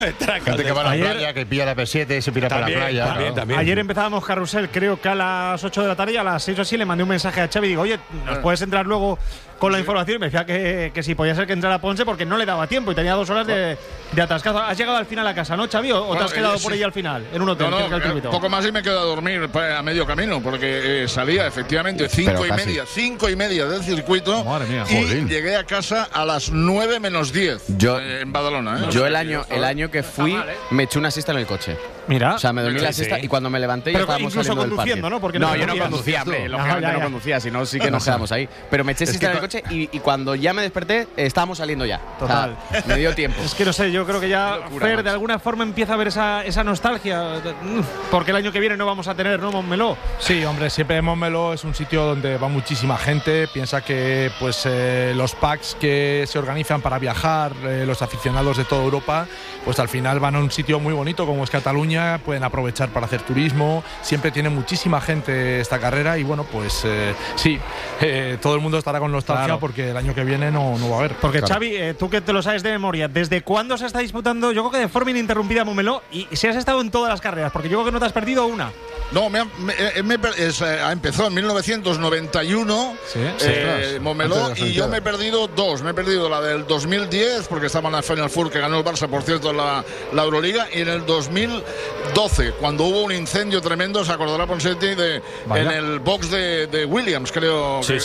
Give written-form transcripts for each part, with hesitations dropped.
Gente que va a la playa, que pilla la P7 y se pira para la playa. También. Ayer empezábamos carrusel, creo que a las 8 de la tarde, y a las 6 o así le mandé un mensaje a Xavi y digo, oye, ¿nos puedes entrar luego con la información? Y me decía que si podía ser que entrara Ponce porque no le daba tiempo y tenía 2 horas de atascazo. ¿Has llegado al final a casa, no, Xavi? ¿O te has quedado por ahí al final, en un hotel? No, poco más y me quedo a dormir a medio camino, porque salía efectivamente 5:30 del circuito. Madre mía, y llegué a casa a las 9 menos 10 en Badalona. Yo el año que fui me eché una siesta en el coche. Mira. O sea, me dormí la siesta y cuando me levanté ya estábamos saliendo del parque. ¿no? Porque yo no conducía, lógicamente no conducía, si no sí que nos quedamos ahí. Pero me eché siesta en el coche y cuando ya me desperté estábamos saliendo ya. Total. O sea, me dio tiempo. Es que no sé, yo creo que ya Fer de alguna forma empieza a ver esa nostalgia, porque el año que viene no vamos a tener, ¿no, Montmeló? Sí, hombre, siempre Montmeló es un sitio donde va muchísima gente. Piensa que pues los packs que se organizan para viajar, los aficionados de toda Europa, pues al final van a un sitio muy bonito como es Cataluña, pueden aprovechar para hacer turismo. Siempre tiene muchísima gente esta carrera y bueno, pues todo el mundo estará con nostalgia porque el año que viene no va a haber. Porque Xavi, tú que te lo sabes de memoria, ¿desde cuándo se está disputando? Yo creo que de forma ininterrumpida Montmeló, y si has estado en todas las carreras, porque yo creo que no te has perdido una. No, empezó en 1991 Montmeló, y yo me he perdido 2. Me he perdido la del 2010 porque estaba en la Final Four que ganó el Barça, por cierto, la Euroliga, y en el 2012 cuando hubo un incendio tremendo, se acordará Ponseti en el box de Williams, creo. Sí.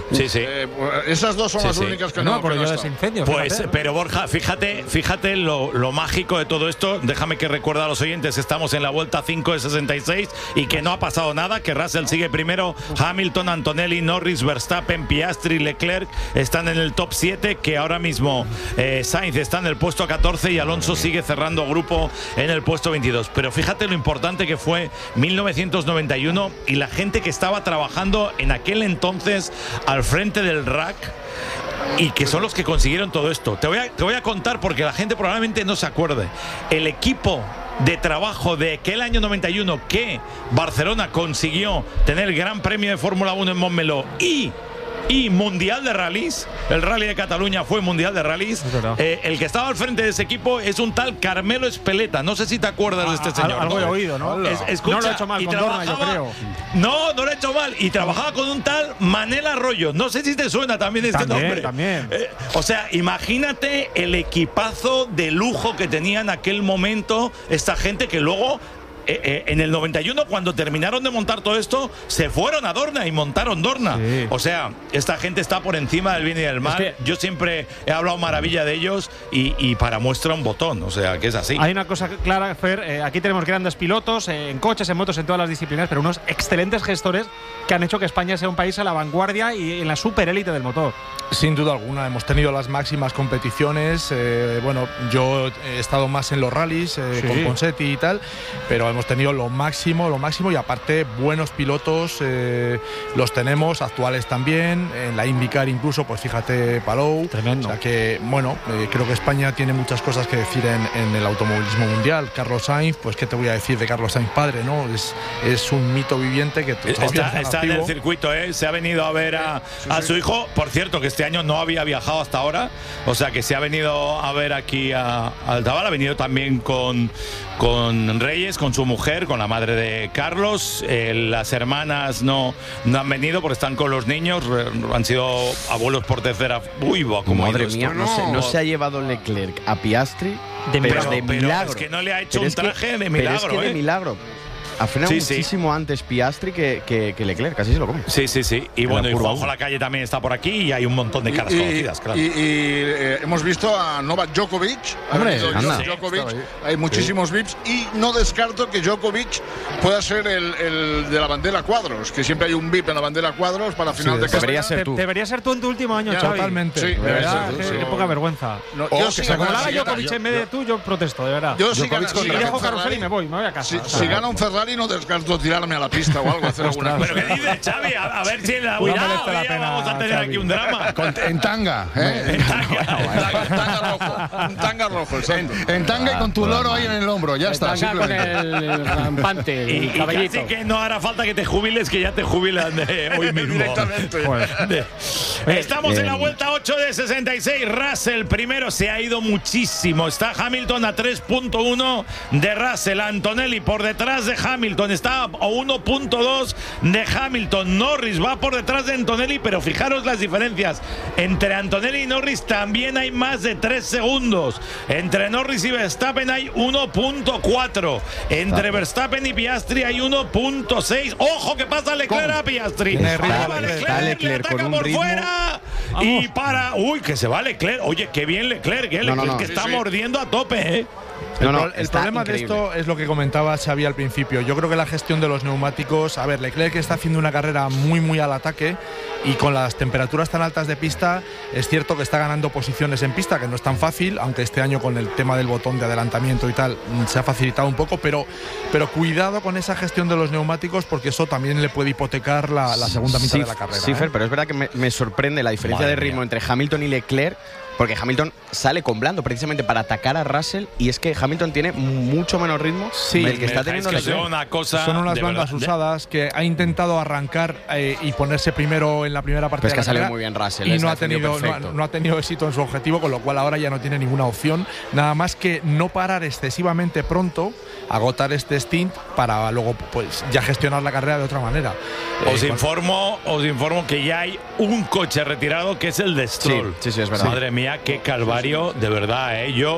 Esas 2 son las únicas que no. Por ese incendio. Pues, pero Borja, fíjate lo mágico de todo esto. Déjame que recuerde a los oyentes que estamos en la vuelta 5 de 66 y que no ha pasado nada, que Russell sigue primero, Hamilton, Antonelli, Norris, Verstappen, Piastri, Leclerc están en el top 7, que ahora mismo Sainz está en el puesto 14 y Alonso sigue cerrando grupo en el puesto 22. Pero fíjate lo importante que fue 1991 y la gente que estaba trabajando en aquel entonces al frente del RAC, y que son los que consiguieron todo esto. Te voy a contar porque la gente probablemente no se acuerde. El equipo de trabajo de aquel año 91 que Barcelona consiguió tener el Gran Premio de Fórmula 1 en Montmeló y Mundial de Rallys, el Rally de Cataluña fue Mundial de Rallys. El que estaba al frente de ese equipo es un tal Carmelo Espeleta. No sé si te acuerdas de este señor. Algo he oído, ¿no? Escucha, no lo he hecho mal con Dorna, yo creo. No lo he hecho mal. Y trabajaba con un tal Manel Arroyo. No sé si te suena también este nombre. También. O sea, imagínate el equipazo de lujo que tenía en aquel momento esta gente que luego en el 91, cuando terminaron de montar todo esto, se fueron a Dorna y montaron Dorna. Sí. O sea, esta gente está por encima del bien y del mal. Es que yo siempre he hablado maravilla de ellos y para muestra un botón. O sea, que es así. Hay una cosa clara, Fer. Aquí tenemos grandes pilotos, en coches, en motos, en todas las disciplinas, pero unos excelentes gestores que han hecho que España sea un país a la vanguardia y en la superélite del motor. Sin duda alguna, hemos tenido las máximas competiciones. Bueno, yo he estado más en los rallies con Ponseti y tal, pero hemos tenido lo máximo y aparte buenos pilotos los tenemos, actuales también, en la IndyCar incluso, pues fíjate, Palou. Tremendo. O sea que, bueno, creo que España tiene muchas cosas que decir en el automovilismo mundial. Carlos Sainz, pues qué te voy a decir de Carlos Sainz padre, ¿no? Es un mito viviente que está en el circuito, se ha venido a ver a su hijo, por cierto, que este año no había viajado hasta ahora, o sea que se ha venido a ver aquí a Altabal, ha venido también con Reyes, con su mujer, con la madre de Carlos. Las hermanas no han venido porque están con los niños, han sido abuelos por tercera. Madre mía, no se ha llevado Leclerc a Piastri de milagro. Es que no le ha hecho un traje de milagro. Pero es que de milagro. Ha frenado muchísimo antes Piastri que Leclerc, casi se lo come. Sí. Y bueno, y Juanjo Lacalle también está por aquí y hay un montón de caras conocidas, claro. Y hemos visto a Novak Djokovic. Hay muchísimos VIPs y no descarto que Djokovic pueda ser el de la bandera cuadros, que siempre hay un VIP en la bandera cuadros para final de carrera. Debería ser tú en tu último año, Xavi. Totalmente. Sí, de verdad, qué poca vergüenza. Como la haga Djokovic en vez de tú, yo protesto, de verdad. Yo si dejo carrusel y me voy a casa. Si gana un Ferrari aguantar y no descarto tirarme a la pista o algo, hacer alguna cosa. ¿Pero qué dices, Xavi? A ver si en la No merece la pena, vamos a tener Xavi. aquí un drama. En tanga, ¿eh? Un tanga rojo, exacto. En tanga y con tu loro ahí en el hombro, ya está. Tanga con simplemente. el rampante, el Y caballito. casi que no hará falta que te jubiles, que ya te jubilan hoy mismo. Directamente. Estamos en la vuelta 8 de 66. Russell primero, se ha ido muchísimo. Está Hamilton a 3.1 de Russell. Antonelli por detrás de Hamilton. Está a 1.2 de Hamilton. Norris va por detrás de Antonelli, pero fijaros las diferencias. Entre Antonelli y Norris también hay más de 3 segundos. Entre Norris y Verstappen hay 1.4. Entre Verstappen y Piastri hay 1.6. ¡Ojo que pasa Leclerc a Piastri! Tiene ritmo Ahí va Leclerc, le Leclerc ataca con un por ritmo. fuera y para. Uy, que se va Leclerc. Oye, qué bien Leclerc, Leclerc que está mordiendo a tope, ¿eh? El está problema increíble. de esto es lo que comentaba Xavi al principio. Yo creo que la gestión de los neumáticos. A ver, Leclerc está haciendo una carrera muy al ataque y con las temperaturas tan altas de pista, es cierto que está ganando posiciones en pista, que no es tan fácil, aunque este año con el tema del botón de adelantamiento y tal se ha facilitado un poco, pero cuidado con esa gestión de los neumáticos porque eso también le puede hipotecar la segunda mitad de la carrera. Sí, Fer, pero es verdad que me sorprende la diferencia Madre de ritmo mía. entre Hamilton y Leclerc. Porque Hamilton sale con blando precisamente para atacar a Russell y es que Hamilton tiene mucho menos ritmo del que está teniendo Es que Leclerc. una cosa Son unas de bandas verdad, usadas que ha intentado arrancar y ponerse primero en la primera parte Pero es de que la ha salido carrera muy bien Russell, y está no ha, defendido tenido, perfecto. no ha tenido éxito en su objetivo, con lo cual ahora ya no tiene ninguna opción, nada más que no parar excesivamente pronto, agotar este stint para luego pues ya gestionar la carrera de otra manera. Os informo que ya hay un coche retirado que es el de Stroll. Sí, es verdad. Madre mía, qué calvario, de verdad, ¿eh? Yo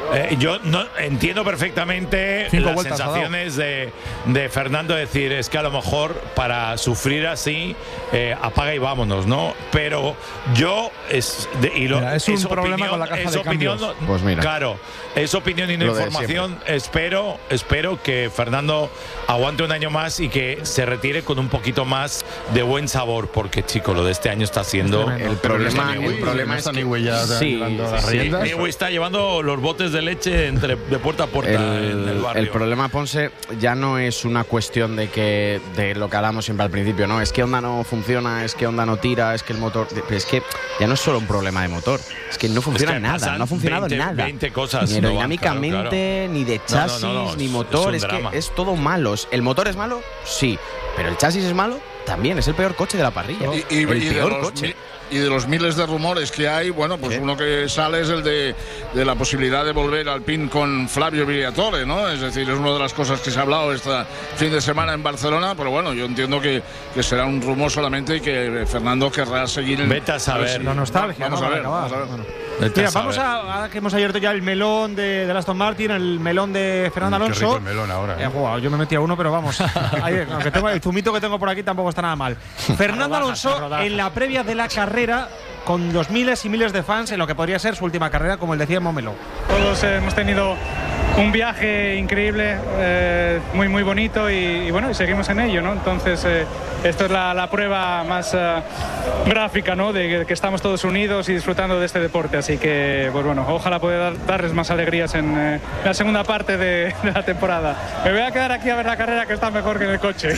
no entiendo perfectamente 5 las vueltas sensaciones de Fernando, decir, es que a lo mejor para sufrir así, apaga y vámonos, ¿no? Pero yo es un problema con la caja de cambios. Pues mira. Claro, es opinión y no Lo de información. Espero que Fernando aguante un año más y que se retire con un poquito más de buen sabor, porque chico, lo de este año está siendo El problema es que Newey ya sí, llevando las riendas. Newey está llevando los botes de leche de puerta a puerta en el barrio. el problema, Ponce, ya no es una cuestión de lo que hablamos siempre al principio, ¿no? Es que Honda no funciona, es que Honda no tira, es que el motor. Pero es que ya no es solo un problema de motor, es que no funciona que nada, pasan no ha funcionado 20 nada. 20 cosas, ni no, aerodinámicamente, claro. ni de chasis, No, ni es motor, un es drama. que es todo malo. ¿El motor es malo? Sí, pero el chasis es malo también, es el peor coche de la parrilla. El peor coche. Y de los miles de rumores que hay, bueno, pues uno que sale es el de la posibilidad de volver al PIN con Flavio Briatore, ¿no? Es decir, es una de las cosas que se ha hablado este fin de semana en Barcelona, pero bueno, yo entiendo que será un rumor solamente y que Fernando querrá seguir. Vete a saber. La nostalgia. Vamos ¿no? a ver, Para vamos a ver. Vete Mira, a vamos saber. ahora que hemos abierto ya el melón de Aston Martin, el melón de Fernando Qué Alonso. rico el melón ahora, ¿eh? Guau, yo me metí a uno, pero vamos. Ahí, aunque tengo el zumito que tengo por aquí tampoco está nada mal. Fernando Alonso en la previa de la carrera, con los miles y miles de fans en lo que podría ser su última carrera, como el decía Momelo. Todos hemos tenido un viaje increíble, muy bonito y bueno, y seguimos en ello, ¿no? Entonces, esto es la prueba más gráfica, ¿no? De que estamos todos unidos y disfrutando de este deporte. Así que, pues bueno, ojalá pueda darles más alegrías en la segunda parte de la temporada. Me voy a quedar aquí a ver la carrera, que está mejor que en el coche.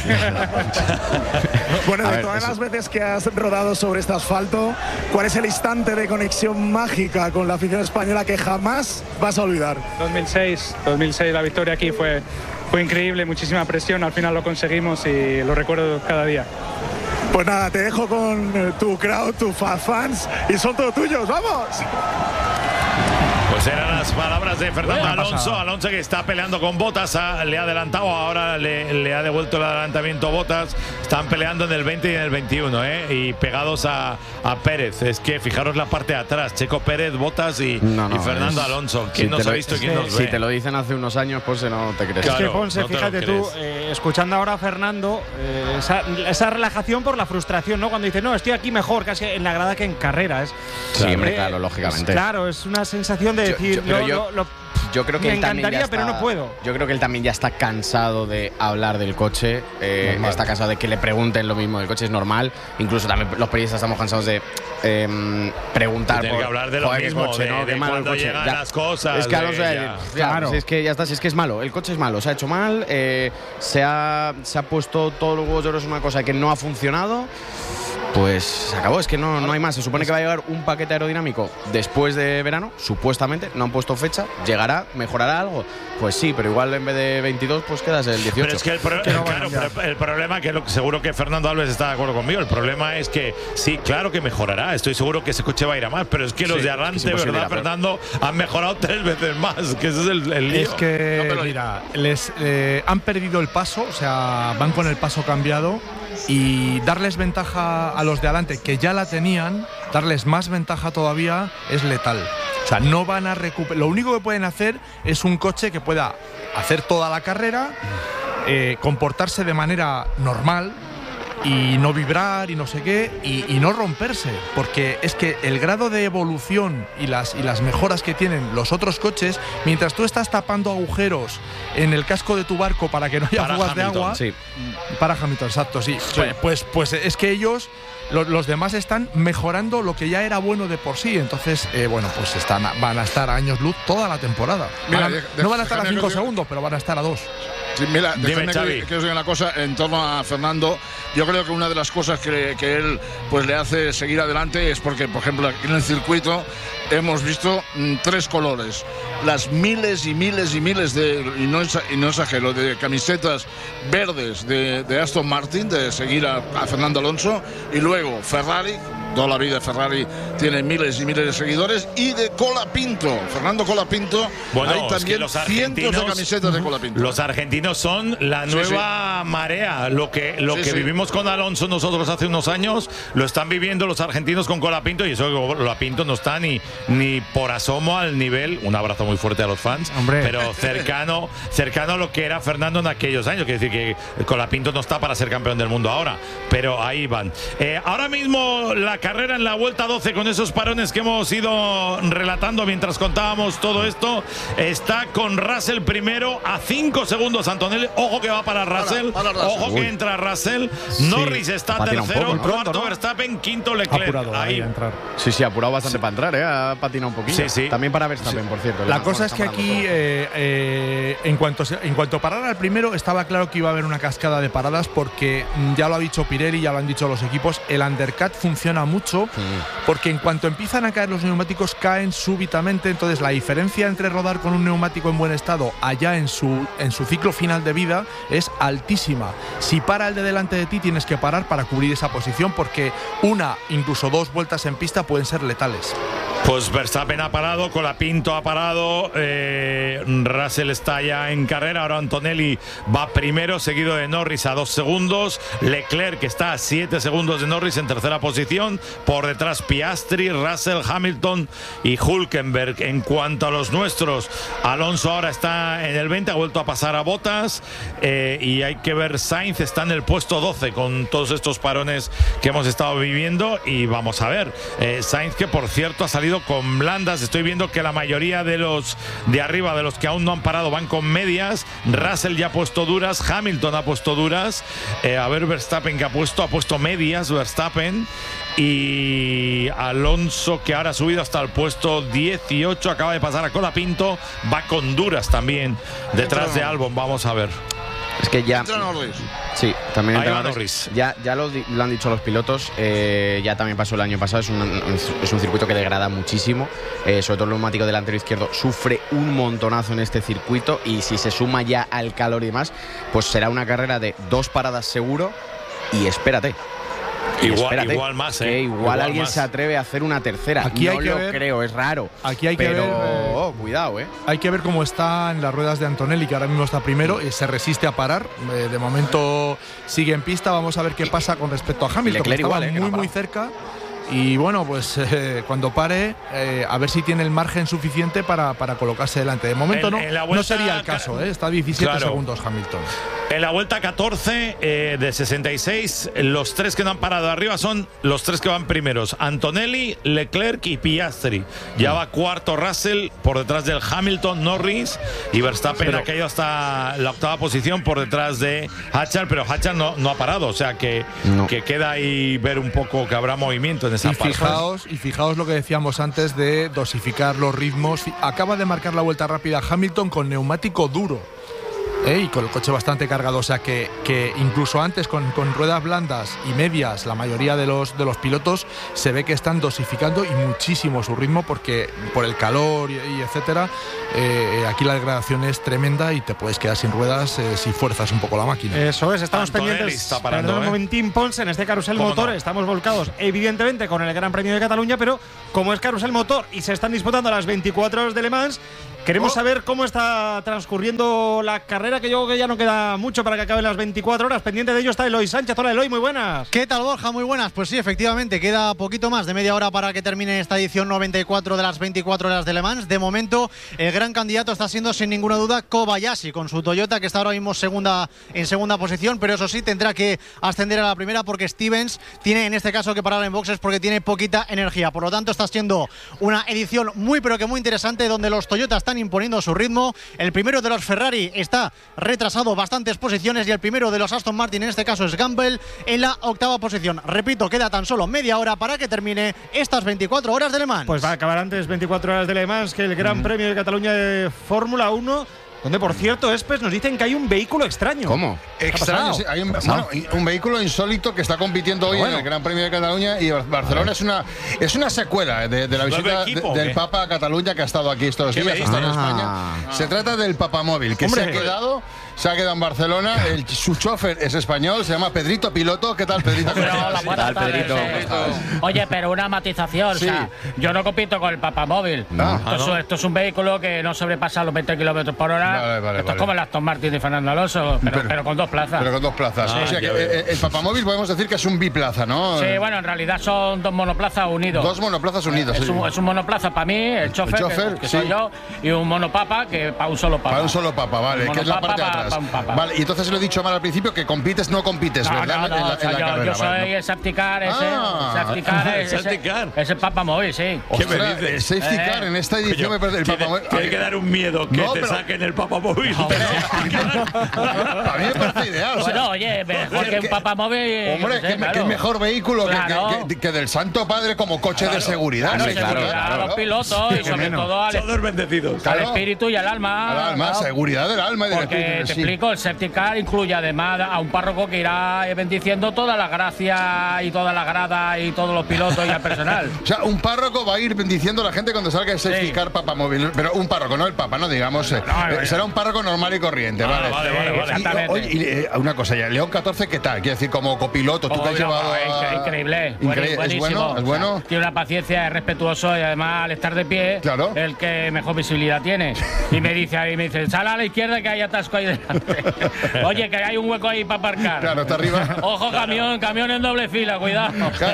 Bueno, de todas las veces que has rodado sobre este asfalto, ¿cuál es el instante de conexión mágica con la afición española que jamás vas a olvidar? 2006, la victoria aquí fue increíble, muchísima presión, al final lo conseguimos y lo recuerdo cada día. Pues nada, te dejo con tu crowd, tus fans, y son todos tuyos, ¡vamos! Pues eran las palabras de Fernando Alonso. Alonso que está peleando con Bottas, le ha adelantado, ahora le ha devuelto el adelantamiento Bottas. Están peleando en el 20 y en el 21, y pegados a Pérez. Es que fijaros la parte de atrás, Checo Pérez, Bottas y Fernando Alonso. ¿Quién nos ha visto y quién nos ve? Si te lo dicen hace unos años, pues no te crees. Claro, Es que Ponce, no te lo fíjate tú, escuchando ahora a Fernando, esa relajación por la frustración, ¿no? Cuando dice, no, estoy aquí mejor casi en la grada que en carrera. Sí, hombre, claro, lógicamente. Claro, es una sensación de decir, Yo Yo creo que me él también encantaría, ya está, pero no puedo. Yo creo que él también ya está cansado de hablar del coche, está cansado de que le pregunten lo mismo del coche, es normal. Incluso también los periodistas estamos cansados de preguntar por que hablar de lo mismo, coche, ¿no? de cuando llegan las cosas. Es que Alonso claro. Es que ya está, es que es malo, el coche es malo, se ha hecho mal, se ha puesto todos los huevos de oro en una cosa que no ha funcionado. Pues se acabó, es que no hay más. Se supone que va a llegar un paquete aerodinámico después de verano, supuestamente, no han puesto fecha. ¿Llegará? ¿Mejorará algo? Pues sí, pero igual en vez de 22, pues quedas el 18. Pero es que el problema, que seguro que Fernando Alves está de acuerdo conmigo, el problema es que sí, claro que mejorará, estoy seguro que ese coche va a ir a más, pero es que los de Arrante, ¿verdad, Fernando? Han mejorado 3 veces más, que ese es el lío. Es que, mira, les han perdido el paso, o sea, van con el paso cambiado. Y darles ventaja a los de adelante, que ya la tenían, darles más ventaja todavía es letal. O sea, no van a recuperar. Lo único que pueden hacer es un coche que pueda hacer toda la carrera, comportarse de manera normal y no vibrar y no sé qué, y no romperse, porque es que el grado de evolución y las mejoras que tienen los otros coches, mientras tú estás tapando agujeros en el casco de tu barco para que no haya fugas de agua, sí. Para Hamilton, exacto, sí. Pues es que ellos, los demás están mejorando lo que ya era bueno de por sí. Entonces, pues van a estar a años luz toda la temporada. Mira, no van a estar a 5 segundos, pero van a estar a 2. Sí, mira, déjame que os diga una cosa en torno a Fernando. Yo creo que una de las cosas que él pues le hace seguir adelante es porque, por ejemplo, aquí en el circuito hemos visto 3 colores. Las miles y miles y miles y no exagero, de camisetas verdes de Aston Martin, de seguir a Fernando Alonso, y luego Ferrari. Toda la vida Ferrari tiene miles y miles de seguidores, y de Colapinto, Fernando Colapinto. Hay también cientos de camisetas de Colapinto. Los argentinos son la nueva marea. Lo que vivimos con Alonso nosotros hace unos años, lo están viviendo los argentinos con Colapinto, y eso que Colapinto no está ni por asomo al nivel, un abrazo muy fuerte a los fans, pero cercano a lo que era Fernando en aquellos años. Quiere decir que Colapinto no está para ser campeón del mundo ahora, pero ahí van. Ahora mismo la carrera en la vuelta 12, con esos parones que hemos ido relatando mientras contábamos todo esto, está con Russell primero a 5 segundos Antonelli. Ojo que va para Russell, ojo que entra Russell. Norris está tercero, cuarto Verstappen, quinto Leclerc. Ahí entrar. Sí, apurado bastante para entrar, ha patinado un poquito. Sí. También para Verstappen, por cierto. La cosa es que aquí, en cuanto parara el primero, estaba claro que iba a haber una cascada de paradas, porque ya lo ha dicho Pirelli, ya lo han dicho los equipos, el undercut funciona mucho, porque en cuanto empiezan a caer los neumáticos, caen súbitamente. Entonces la diferencia entre rodar con un neumático en buen estado allá en su ciclo final de vida es altísima. Si para el de delante de ti, tienes que parar para cubrir esa posición, porque incluso 2 vueltas en pista pueden ser letales. Pues Verstappen ha parado, Colapinto ha parado, Russell está ya en carrera. Ahora Antonelli va primero, seguido de Norris a 2 segundos. Leclerc, que está a 7 segundos de Norris, en tercera posición. Por detrás Piastri, Russell, Hamilton y Hülkenberg. En cuanto a los nuestros, Alonso ahora está en el 20, ha vuelto a pasar a Bottas, y hay que ver, Sainz está en el puesto 12 con todos estos parones que hemos estado viviendo. Y vamos a ver, Sainz, que por cierto ha salido con blandas. Estoy viendo que la mayoría de los de arriba, de los que aún no han parado, van con medias. Russell ya ha puesto duras, Hamilton ha puesto duras. A ver Verstappen, que ha puesto medias Verstappen. Y Alonso, que ahora ha subido hasta el puesto 18, acaba de pasar a Colapinto, va con duras también detrás de Albon. Vamos a ver. Es que ya. Sí, también entra Norris. Ya lo han dicho los pilotos. Ya también pasó el año pasado. Es un circuito que degrada muchísimo. Sobre todo el neumático delantero izquierdo sufre un montonazo en este circuito. Y si se suma ya al calor y demás, pues será una carrera de 2 paradas seguro. Y espérate. Igual más, igual alguien más se atreve a hacer una tercera. Aquí no lo creo, es raro. Aquí hay que ver. Cuidado, Hay que ver cómo está en las ruedas de Antonelli, que ahora mismo está primero y se resiste a parar. De momento sigue en pista. Vamos a ver qué pasa con respecto a Hamilton, que estaba muy cerca. Y bueno, pues cuando pare, a ver si tiene el margen suficiente para colocarse delante. De momento no sería el caso, está a 17 segundos Hamilton. En la vuelta 14 de 66, los 3 que no han parado arriba son los 3 que van primeros: Antonelli, Leclerc y Piastri. Ya va cuarto Russell, por detrás del Hamilton, Norris, y Verstappen ha caído hasta la 8ª posición por detrás de Hatchar, pero Hatchar no ha parado, o sea que queda ahí ver un poco que habrá movimiento en esa parte. Fijaos lo que decíamos antes de dosificar los ritmos. Acaba de marcar la vuelta rápida Hamilton con neumático duro. Y con el coche bastante cargado, o sea que incluso antes con ruedas blandas y medias, la mayoría de los pilotos se ve que están dosificando y muchísimo su ritmo, porque por el calor y etcétera, aquí la degradación es tremenda y te puedes quedar sin ruedas si fuerzas un poco la máquina. Eso es, estamos pendientes. Perdón un momentín, Pons, en este Carrusel Motor estamos volcados evidentemente con el Gran Premio de Cataluña, pero como es Carrusel Motor y se están disputando las 24 horas de Le Mans, queremos saber cómo está transcurriendo la carrera, que yo creo que ya no queda mucho para que acaben las 24 horas. Pendiente de ello está Eloy Sánchez. Hola, Eloy, muy buenas. ¿Qué tal, Borja? Muy buenas. Pues sí, efectivamente, queda poquito más de media hora para que termine esta edición 94 de las 24 horas de Le Mans. De momento, el gran candidato está siendo, sin ninguna duda, Kobayashi, con su Toyota, que está ahora mismo en segunda posición, pero eso sí, tendrá que ascender a la primera, porque Stevens tiene, en este caso, que parar en boxes porque tiene poquita energía. Por lo tanto, está siendo una edición muy, pero que muy interesante, donde los Toyotas están imponiendo su ritmo. El primero de los Ferrari está retrasado bastantes posiciones y el primero de los Aston Martin, en este caso, es Gamble, en la 8ª posición. Repito, queda tan solo media hora para que termine estas 24 horas de Le Mans. Pues va a acabar antes 24 horas de Le Mans que el Gran Premio de Cataluña de Fórmula 1. Donde, por cierto, Espes, nos dicen que hay un vehículo extraño. ¿Cómo? Extraño, sí, hay un vehículo insólito que está compitiendo hoy en el Gran Premio de Cataluña, y Barcelona es una secuela de la visita del Papa a Cataluña, que ha estado aquí estos días, ha estado en España. Se trata del Papamóvil, que se ha quedado en Barcelona. Su chofer es español, se llama Pedrito Piloto. ¿Qué tal, Pedrito? Hola, buenas tardes. Oye, pero una matización, o sea, yo no compito con el Papamóvil. Esto es un vehículo que no sobrepasa los 20 kilómetros por hora. Esto es como el Aston Martin de Fernando Alonso, pero con 2 plazas. Pero con 2 plazas. O sea, que el Papamóvil podemos decir que es un biplaza, ¿no? Sí, bueno, en realidad son 2 monoplazas unidos. 2 monoplazas unidos. Es un monoplaza para mí, el chofer que soy yo, y un monopapa que para un solo papa. Para un solo papa, vale, que es la parte de atrás. Vale, y entonces lo he dicho mal al principio, que no compites, ¿verdad? No, yo soy el safety car es el Papamóvil, sí. ¿Qué me dices? El safety car en esta edición me parece el Papamóvil. Tiene que dar un miedo que te saquen el Papamóvil. A mí me parece ideal. Bueno, oye, mejor que un Papamóvil. Hombre, que es mejor vehículo que del Santo Padre como coche de seguridad. A los pilotos y sobre todo al espíritu y al alma. Al alma, seguridad del alma y del espíritu. Te explico, el safety car incluye además a un párroco que irá bendiciendo todas las gracias y todas las gradas y todos los pilotos y al personal. O sea, un párroco va a ir bendiciendo a la gente cuando salga el safety car Papamóvil. Pero un párroco, no el Papa, no digamos. Será un párroco normal y corriente, ¿vale? Exactamente. Y una cosa ya, León 14, ¿qué tal? Quiero decir, como copiloto, tú que has llevado. Increíble. ¿Es bueno? Tiene una paciencia, es respetuoso y además al estar de pie, el que mejor visibilidad tiene. Y me dice, sal a la izquierda que hay atasco ahí delante. Oye, que hay un hueco ahí para aparcar. Claro, está arriba. Ojo, camión en doble fila, cuidado.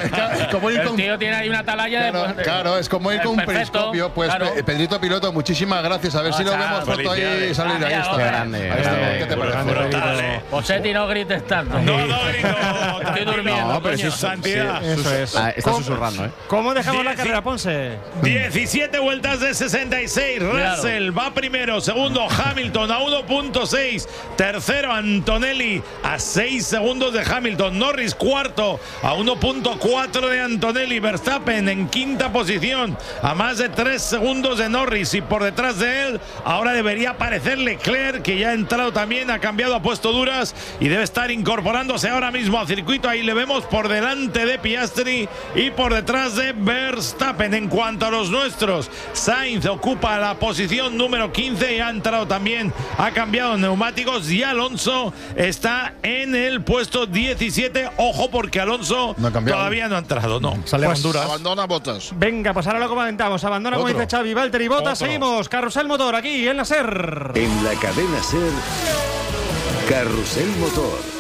El tío tiene ahí una atalaya Claro, es como ir con un periscopio. Pues Pedrito Piloto, muchísimas gracias. A ver si lo vemos foto ahí salir. Ahí está. Grande. ¿Qué te parece? Posetti, no grites tanto. No grito. Estoy durmiendo. No, pero es Santidad. Eso es. Está susurrando, ¿eh? ¿Cómo dejamos la carrera, Ponce? 17 vueltas de 66. Russell va primero, segundo Hamilton a 1.6, tercero Antonelli a 6 segundos de Hamilton, Norris cuarto a 1.4 de Antonelli, Verstappen en quinta posición a más de 3 segundos de Norris, y por detrás de él ahora debería aparecer Leclerc, que ya ha entrado también, ha cambiado, ha puesto duras y debe estar incorporándose ahora mismo al circuito. Ahí le vemos por delante de Piastri y por detrás de Verstappen. En cuanto a los nuestros, Sainz ocupa la posición número 15 y ha entrado también, ha cambiado neumáticos, y Alonso está en el puesto 17. Ojo, porque Alonso todavía no ha entrado, no. Sale a Honduras. Abandona Bottas. Venga, pues ahora lo comentamos. Abandona, como dice Xavi, Valtteri Bottas. Seguimos. Carrusel Motor aquí en la SER. En la cadena SER, Carrusel Motor.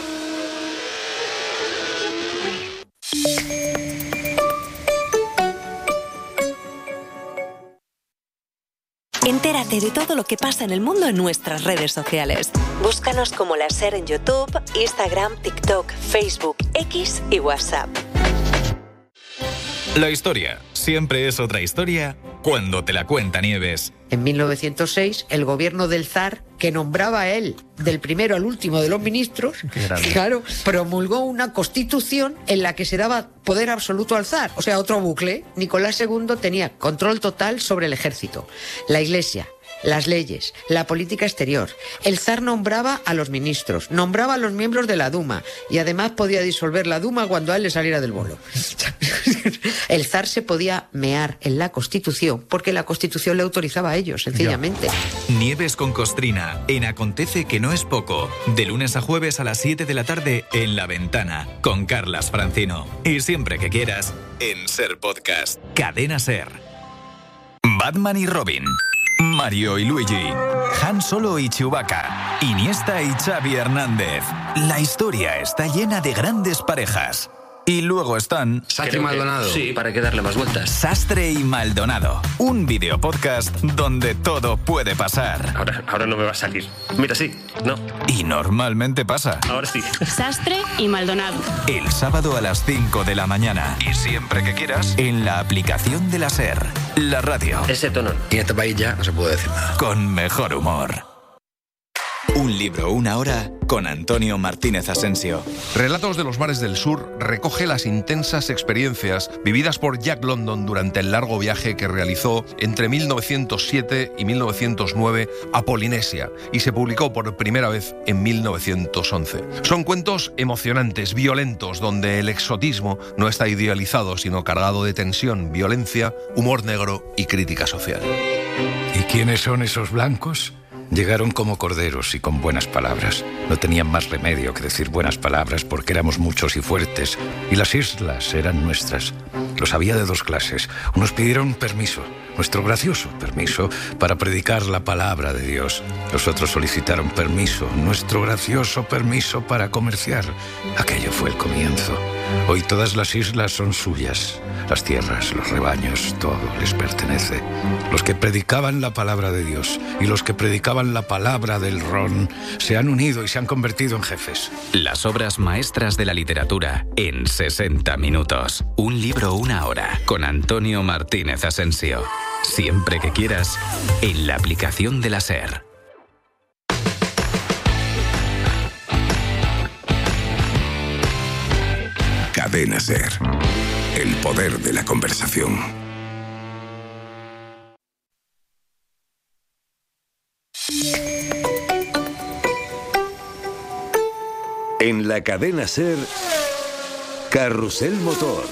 Entérate de todo lo que pasa en el mundo en nuestras redes sociales. Búscanos como La SER en YouTube, Instagram, TikTok, Facebook, X y WhatsApp. La historia siempre es otra historia cuando te la cuenta Nieves. En 1906, el gobierno del zar, que nombraba a él del primero al último de los ministros, claro, promulgó una constitución en la que se daba poder absoluto al zar. O sea, otro bucle. Nicolás II tenía control total sobre el ejército, la iglesia, las leyes, la política exterior. El zar nombraba a los ministros, nombraba a los miembros de la Duma y además podía disolver la Duma cuando a él le saliera del bolo. El zar se podía mear en la Constitución porque la Constitución le autorizaba a ellos, sencillamente. Nieves con Costrina en Acontece que no es poco. De lunes a jueves a las 7 de la tarde en La Ventana con Carlas Francino. Y siempre que quieras en Ser Podcast. Cadena Ser. Batman y Robin. Mario y Luigi, Han Solo y Chewbacca, Iniesta y Xavi Hernández. La historia está llena de grandes parejas. Y luego están... Sastre y Maldonado. Sí, para que darle más vueltas. Sastre y Maldonado, un videopodcast donde todo puede pasar. Ahora no me va a salir. Mira, sí, no. Y normalmente pasa. Ahora sí. Sastre y Maldonado. El sábado a las 5 de la mañana. Y siempre que quieras, en la aplicación de la SER, la radio. Ese tono. Y en este país ya no se puede decir nada. Con mejor humor. Un libro, una hora, con Antonio Martínez Asensio. Relatos de los mares del sur recoge las intensas experiencias vividas por Jack London durante el largo viaje que realizó entre 1907 y 1909 a Polinesia y se publicó por primera vez en 1911. Son cuentos emocionantes, violentos, donde el exotismo no está idealizado, sino cargado de tensión, violencia, humor negro y crítica social. ¿Y quiénes son esos blancos? Llegaron como corderos y con buenas palabras. No tenían más remedio que decir buenas palabras porque éramos muchos y fuertes, y las islas eran nuestras. Los había de dos clases. Unos pidieron permiso, nuestro gracioso permiso, para predicar la palabra de Dios. Los otros solicitaron permiso, nuestro gracioso permiso para comerciar. Aquello fue el comienzo. Hoy todas las islas son suyas. Las tierras, los rebaños, todo les pertenece. Los que predicaban la palabra de Dios y los que predicaban la palabra del ron se han unido y se han convertido en jefes. Las obras maestras de la literatura en 60 minutos. Un libro, una hora, con Antonio Martínez Asensio. Siempre que quieras, en la aplicación de la SER. Cadena SER. El poder de la conversación. En la cadena SER, Carrusel Motor.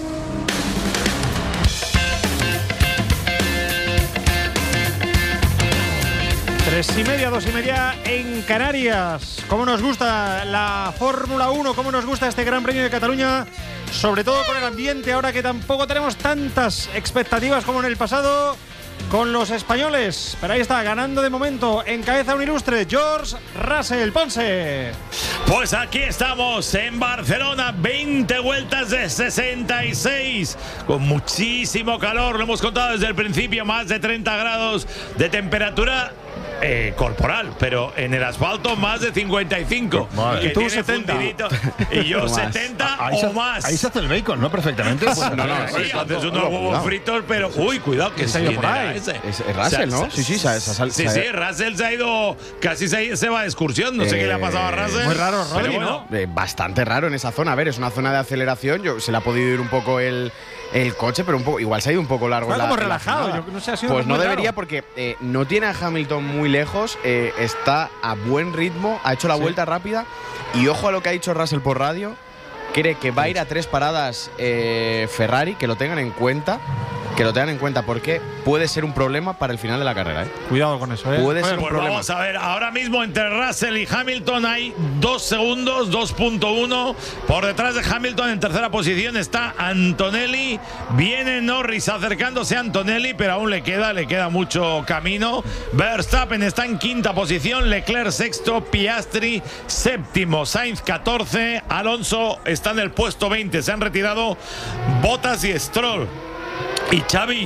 Tres y media, 2:30 en Canarias. ¿Cómo nos gusta la Fórmula 1? ¿Cómo nos gusta este Gran Premio de Cataluña? Sobre todo con el ambiente, ahora que tampoco tenemos tantas expectativas como en el pasado con los españoles. Pero ahí está, ganando de momento, encabeza un ilustre, George Russell. Ponce. Pues aquí estamos en Barcelona, 20 vueltas de 66, con muchísimo calor, lo hemos contado desde el principio, más de 30 grados de temperatura corporal, pero en el asfalto más de 55. Madre. Y tú 70. Y yo 70 o más. Ahí se hace el bacon, ¿no? Perfectamente. Pues, sí, haces unos huevos fritos, pero uy, cuidado, que se ha ido por ahí. Es Russell, ¿no? Sí, Russell se ha ido, casi se va de excursión. No sé qué le ha pasado a Russell. Muy raro, Rodri, ¿no? Bastante raro en esa zona. A ver, es una zona de aceleración. Se le ha podido ir un poco el coche, pero un poco, igual se ha ido un poco largo. Está como relajado. Yo no sé, ha sido pues no raro. debería, porque no tiene a Hamilton muy lejos, está a buen ritmo, ha hecho la vuelta rápida y ojo a lo que ha dicho Russell por radio, cree que va a ir a 3 paradas Ferrari, que lo tengan en cuenta. Porque puede ser un problema para el final de la carrera. Cuidado con eso. Puede ser un problema. Vamos a ver, ahora mismo entre Russell y Hamilton hay 2 segundos, 2.1. Por detrás de Hamilton en tercera posición está Antonelli. Viene Norris acercándose a Antonelli, pero aún le queda mucho camino. Verstappen está en quinta posición, Leclerc sexto, Piastri séptimo, Sainz 14, Alonso está en el puesto 20. Se han retirado Bottas y Stroll. Y Xavi,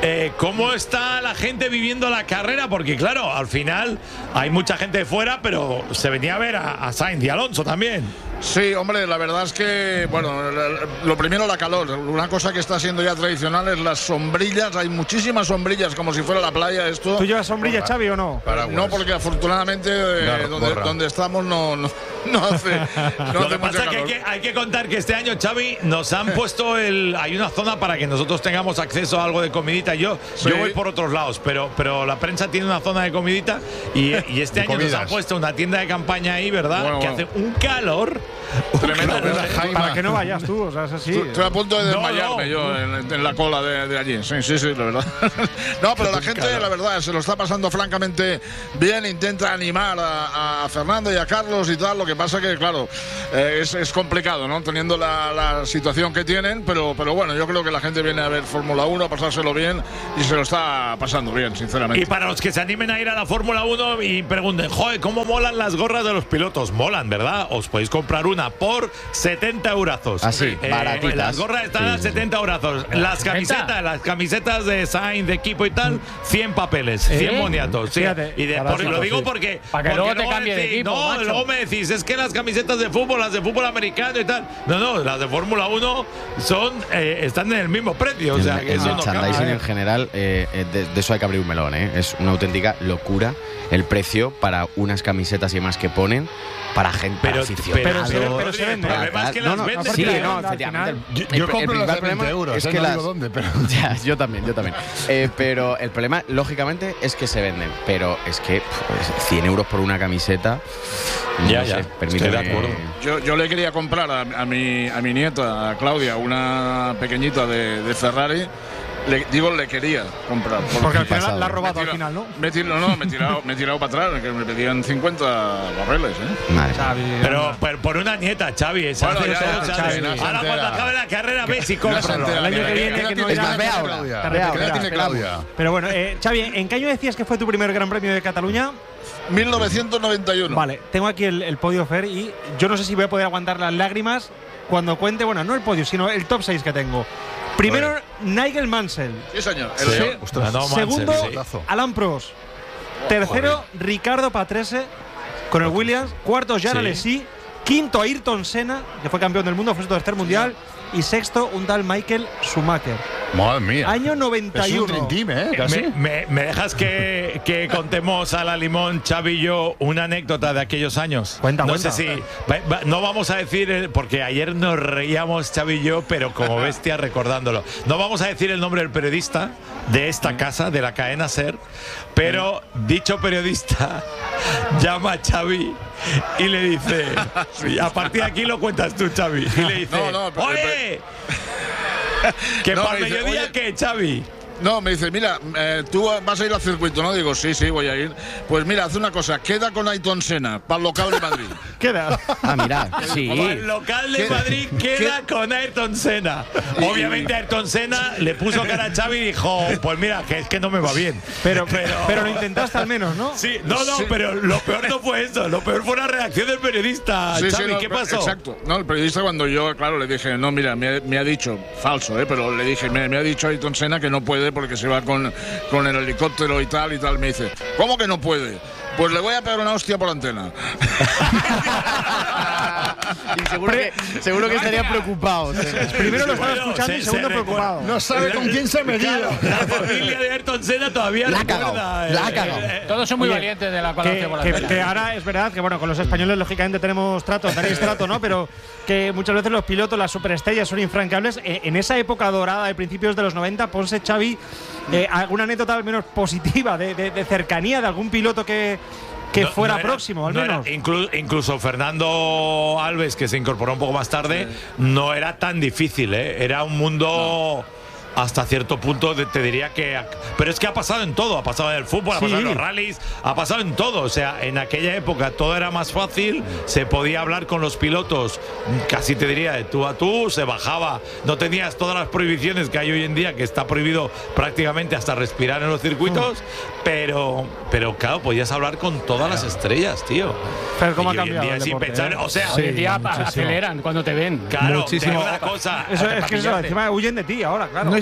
¿cómo está la gente viviendo la carrera? Porque claro, al final hay mucha gente de fuera, pero se venía a ver a Sainz y Alonso también. Sí, hombre, la verdad es que, bueno, lo primero, la calor. Una cosa que está siendo ya tradicional es las sombrillas. Hay muchísimas sombrillas, como si fuera la playa esto. ¿Tú llevas sombrilla, Xavi, o no? No, porque afortunadamente donde estamos no hace Lo que pasa es que hay que contar que este año, Xavi, nos han puesto hay una zona para que nosotros tengamos acceso a algo de comidita. Yo voy por otros lados, pero la prensa tiene una zona de comidita y este año nos han puesto una tienda de campaña ahí, ¿verdad? Que hace un calor. Tremendo. Para que no vayas tú, o sea, es así. Estoy a punto de desmayarme yo en la cola de allí. Sí, la verdad. No, pero la gente, la verdad, se lo está pasando francamente bien. Intenta animar a Fernando y a Carlos y tal. Lo que pasa que, claro, es complicado, ¿no? Teniendo la situación que tienen. Pero bueno, yo creo que la gente viene a ver Fórmula 1, a pasárselo bien y se lo está pasando bien, sinceramente. Y para los que se animen a ir a la Fórmula 1 y pregunten, joder, ¿cómo molan las gorras de los pilotos? Molan, ¿verdad? Os podéis comprar una por 70 eurazos. Así, baratitas. Las gorras están a 70 eurazos. Las camisetas de Sainz, de equipo y tal, 100 papeles, 100 moniatos. Sí. Lo digo porque para que luego te cambie de equipo. No, macho. Luego me decís, es que las camisetas de fútbol, las de fútbol americano y tal. No, las de Fórmula 1 están en el mismo precio. O sea, que eso no merchandising en general, de eso hay que abrir un melón, ¿eh? Es una auténtica locura el precio para unas camisetas y más que ponen. Para gente, para aficionados. Pero se vende. El problema es que las venden. Sí, efectivamente. Yo compro las de 20 euros. Es que no digo dónde, pero ya, yo también. Pero el problema, lógicamente, es que se venden. Pero es que 100 euros por una camiseta. Ya. Estoy de acuerdo. Yo le quería comprar a mi nieta, a Claudia, una pequeñita de Ferrari. Le quería comprar. Porque al final la ha robado al final, ¿no? Me he tirado para atrás, que me pedían 50 barriles, Pero por una nieta, Xavi. Ahora cuando acabe la carrera, ves y cómpralo. El año que viene, que no tiene Claudia. Pero bueno, Xavi, ¿en qué año decías que fue tu primer Gran Premio de Cataluña? 1991. Vale, tengo aquí el podio, Fer, y yo no sé si voy a poder aguantar las lágrimas cuando cuente, bueno, no el podio, sino el top 6 que tengo. Primero, Nigel Mansell. Sí, señor. Segundo, Alain Prost. Tercero, Ricardo Patrese con el Williams. Cuarto, Jean Alesi. Quinto, Ayrton Senna, que fue campeón del mundo, fue su tercer mundial. Y sexto, un tal Michael Schumacher. Madre mía. Año 91. Es un dream team, casi. ¿Me dejas que contemos a la Limón, Xavi y yo, una anécdota de aquellos años? Cuenta. Sé si no vamos a decir, porque ayer nos reíamos Xavi y yo, pero como bestia recordándolo. No vamos a decir el nombre del periodista de esta casa, de la cadena SER, pero dicho periodista llama a Xavi y le dice, a partir de aquí lo cuentas tú, Xavi, y le dice, ¡oye! Que para mediodía, ¿qué, Xavi? No, me dice, mira, tú vas a ir al circuito, ¿no? Digo, sí, voy a ir. Pues mira, haz una cosa, queda con Ayrton Senna para el local de Madrid. Queda. Mira, sí. El local de Madrid queda con Ayrton Senna. Obviamente Ayrton Senna le puso cara a Xavi y dijo, pues mira, que es que no me va bien. Pero lo intentaste al menos, ¿no? Sí, pero lo peor no fue eso. Lo peor fue la reacción del periodista. Xavi, ¿qué pasó? Exacto. No, el periodista cuando yo, claro, le dije, no, mira, me ha dicho, falso, pero le dije, me ha dicho Ayrton Senna que no puede porque se va con el helicóptero y tal, me dice, ¿cómo que no puede? Pues le voy a pegar una hostia por antena. Y seguro que estaría preocupado. Primero lo estaba escuchando y segundo preocupado. No sabe con quién se ha metido. La familia de Ayrton Senna todavía la ha cagado. Todos son muy valientes de la colaboración por la tele. Que ahora es verdad que, bueno, con los españoles lógicamente tenéis trato, ¿no? Pero que muchas veces los pilotos, las superestrellas son infranqueables. En esa época dorada de principios de los 90, Ponce, Xavi, alguna anécdota al menos positiva de cercanía de algún piloto que fuera próximo, al menos. Incluso Fernando Alves, que se incorporó un poco más tarde, no era tan difícil, Era un mundo hasta cierto punto, te diría que... Pero es que ha pasado en todo, ha pasado en el fútbol, ha pasado en los rallies, ha pasado en todo. O sea, en aquella época todo era más fácil, se podía hablar con los pilotos, casi te diría de tú a tú, se bajaba, no tenías todas las prohibiciones que hay hoy en día, que está prohibido prácticamente hasta respirar en los circuitos, pero claro, podías hablar con todas las estrellas, tío. Pero cómo ha cambiado el deporte, pensar, o sea, hoy en día aceleran cuando te ven. Claro, muchísimo. una cosa. Eso, es que encima huyen de ti ahora, claro. No,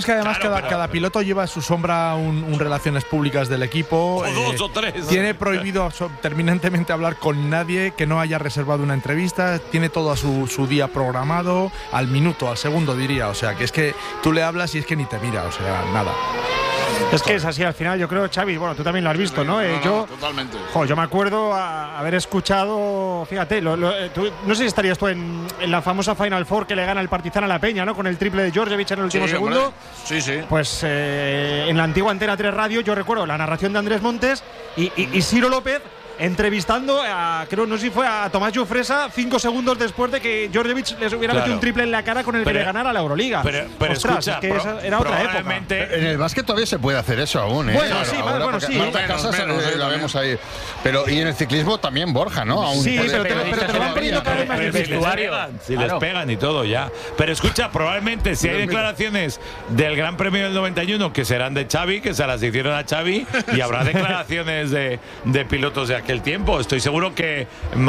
es que además cada piloto lleva a su sombra un relaciones públicas del equipo. O 2 o 3. Tiene prohibido terminantemente hablar con nadie que no haya reservado una entrevista. Tiene todo a su día programado, al minuto, al segundo diría. O sea, que es que tú le hablas y es que ni te mira, o sea, nada. Es que es así al final, yo creo, Xavi, bueno, tú también lo has visto, ¿no? Totalmente. Yo me acuerdo haber escuchado, fíjate, no sé si estarías tú en la famosa Final Four que le gana el Partizan a la Peña, ¿no? Con el triple de Djordjevic en el último segundo. Hombre. Sí. Pues en la antigua Antena 3 Radio yo recuerdo la narración de Andrés Montes y Ciro López entrevistando creo, no sé si fue a Tomás Jofresa 5 segundos después de que Djordjevic les hubiera metido un triple en la cara con el que le ganara la Euroliga. Pero ostras, escucha, es que esa era otra época. En el básquet todavía se puede hacer eso aún, ¿eh? Bueno, sí, Marta Casas la vemos ahí. Pero y en el ciclismo también Borja, ¿no? Aún sí, pero te lo van poniendo cada vez más difícil. Si les pegan y todo ya. Pero escucha, probablemente si hay declaraciones del Gran Premio del 91 que serán de Xavi, que se las hicieron a Xavi, y habrá declaraciones de pilotos de aquel tiempo. Estoy seguro que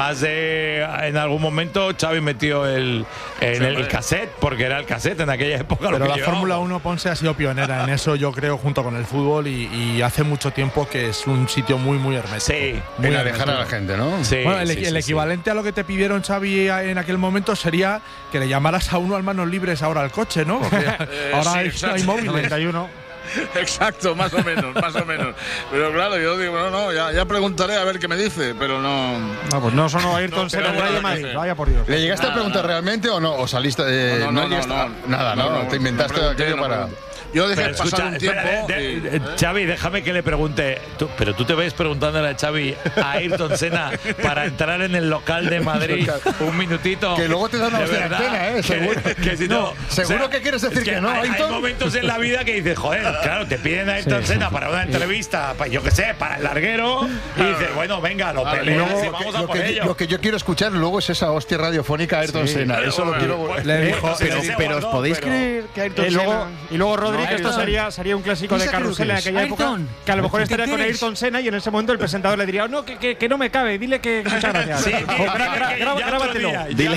en algún momento Xavi metió el cassette, porque era el cassette en aquella época. Pero la Fórmula 1, Ponce, ha sido pionera en eso, yo creo, junto con el fútbol, y hace mucho tiempo que es un sitio muy, muy hermético. Sí, muy alejar a la gente, ¿no? Sí, bueno, el equivalente a lo que te pidieron, Xavi, en aquel momento sería que le llamaras a uno al manos libres ahora al coche, ¿no? Porque ahora hay móviles. 91. Exacto, más o menos. Pero claro, yo digo, ya preguntaré a ver qué me dice, pero no. No, pues no sonó Ayrton Senna en Radio Madrid, vaya por Dios. ¿Le llegaste a preguntar realmente o no? ¿O saliste de.? No, te inventaste aquello para. Yo dejé pasar un tiempo. Xavi, déjame que le pregunte. Pero tú te ves preguntándole a Xavi, a Ayrton Senna, para entrar en el local de Madrid un minutito. Que luego te dan una antena, ¿eh? Seguro. Seguro que quieres decir que no, Ayrton. Hay momentos en la vida que dices, joder, claro, te piden a Ayrton Senna para una entrevista, yo qué sé, para el larguero, y dices, bueno, venga, lo peleas y vamos a por ello. Lo que yo quiero escuchar luego es esa hostia radiofónica a Ayrton Senna. Eso lo quiero. Le dijo, pero ¿os podéis creer que Ayrton Senna? Y luego Rodri, que esto sería un clásico de carrusel en aquella época, que a lo mejor estaría con Ayrton Senna y en ese momento el presentador le diría, no, que no me cabe, dile que muchas gracias. Grábatelo.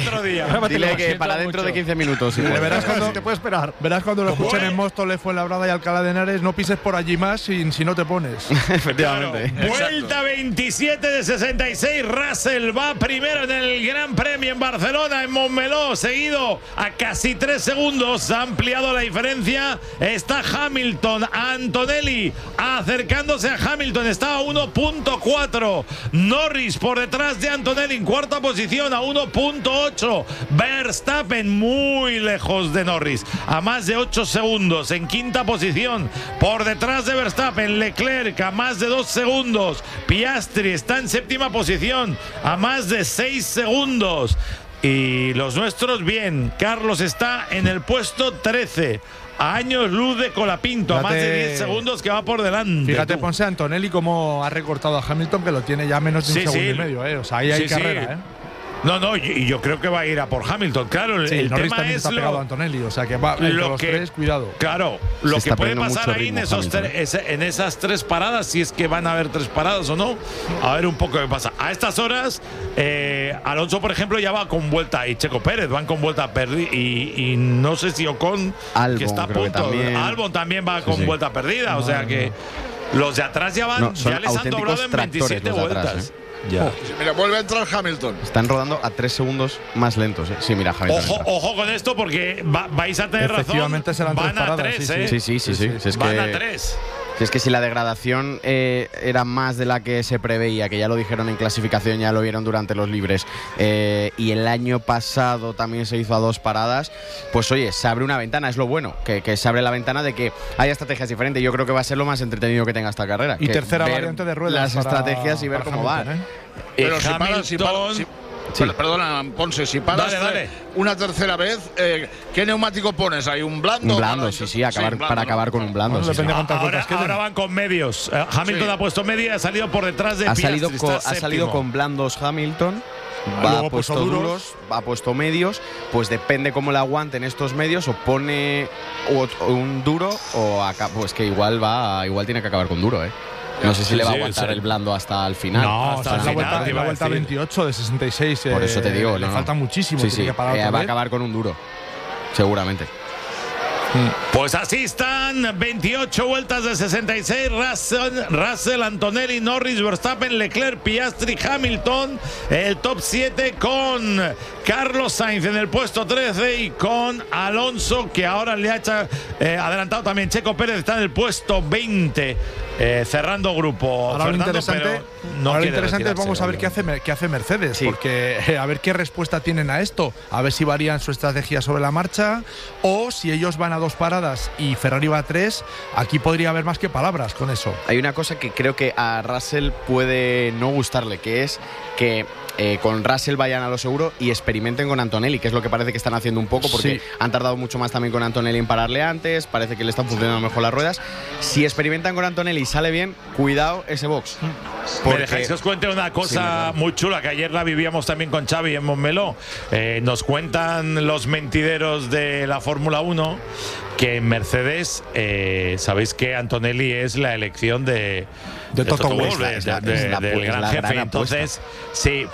Dile que para dentro de 15 minutos. Verás cuando te puede esperar. Verás cuando lo escuchen en Móstoles, Fuenlabrada y Alcalá de Henares, no pises por allí más si no te pones. Efectivamente. Vuelta 27 de 66. Russell va primero en el Gran Premio en Barcelona, en Montmeló, seguido a casi 3 segundos. Ha ampliado la diferencia. Está Hamilton, Antonelli acercándose a Hamilton, está a 1.4. Norris por detrás de Antonelli en cuarta posición a 1.8. Verstappen muy lejos de Norris, a más de 8 segundos en quinta posición. Por detrás de Verstappen, Leclerc a más de 2 segundos. Piastri está en séptima posición a más de 6 segundos. Y los nuestros bien. Carlos está en el puesto 13. A años luz de Colapinto, a más de 10 segundos que va por delante. Fíjate, Ponce, Antonelli cómo ha recortado a Hamilton, que lo tiene ya menos de un segundo y medio, O sea, ahí hay carrera, No, y yo creo que va a ir a por Hamilton. Claro, el Norris tema es está pegado a Antonelli, o sea que va entre los tres, cuidado. Claro, lo que puede pasar ahí en esas 3 paradas, si es que van a haber 3 paradas o no, a ver un poco qué pasa. A estas horas, Alonso, por ejemplo, ya va con vuelta, y Checo Pérez van con vuelta perdida, y no sé si Ocon, Albon, que está a punto, Albon también va con vuelta perdida, o sea que los de atrás ya les han doblado en 27 vueltas. Ya. Mira, vuelve a entrar Hamilton. Están rodando a 3 segundos más lentos. Sí, mira, Hamilton. Ojo con esto, porque vais a tener razón. Efectivamente serán 3 paradas. Sí. Van a 3. Si es que si la degradación era más de la que se preveía, que ya lo dijeron en clasificación, ya lo vieron durante los libres, y el año pasado también se hizo a 2 paradas, pues oye, se abre una ventana, es lo bueno, que se abre la ventana de que haya estrategias diferentes. Yo creo que va a ser lo más entretenido que tenga esta carrera. Y tercera variante de ruedas. Las estrategias y ver cómo van. Pero perdona, Ponce, si paras una tercera vez, ¿qué neumático pones ahí? ¿Un blando? Un blando, para acabar con un blando. Ahora van con medios. Hamilton ha puesto media y ha salido por detrás de Piastri. Ha salido con blandos Hamilton. Ha puesto duros, ha puesto medios, pues depende cómo le aguanten estos medios, o pone un duro o pues que igual tiene que acabar con duro, No sé si le va a aguantar el blando hasta el final. No, hasta la vuelta 28 de 66. Por eso te digo. Le falta muchísimo. Va a acabar con un duro, seguramente. Pues así están, 28 vueltas de 66, Russell, Antonelli, Norris, Verstappen, Leclerc, Piastri, Hamilton, el top 7 con Carlos Sainz en el puesto 13 y con Alonso, que ahora le ha adelantado también Checo Pérez, está en el puesto 20. Cerrando grupo. Ahora Fernando, lo interesante es vamos a ver qué hace Mercedes, porque a ver qué respuesta tienen a esto, a ver si varían su estrategia sobre la marcha o si ellos van a 2 paradas y Ferrari va a 3, aquí podría haber más que palabras con eso. Hay una cosa que creo que a Russell puede no gustarle, que es que con Russell vayan a lo seguro y experimenten con Antonelli, que es lo que parece que están haciendo un poco, porque han tardado mucho más también con Antonelli en pararle antes, parece que le están funcionando mejor las ruedas. Si experimentan con Antonelli y sale bien, cuidado ese box. Me dejáis que os cuente una cosa muy chula, que ayer la vivíamos también con Xavi en Montmeló. Nos cuentan los mentideros de la Fórmula 1 que en Mercedes, sabéis que Antonelli es la elección de Toto Wolff, del gran jefe. Entonces, sí,